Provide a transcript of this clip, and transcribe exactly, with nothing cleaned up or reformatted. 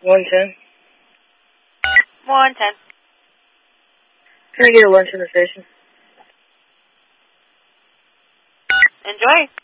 one ten. one ten. Can I get a lunch in the station? Enjoy.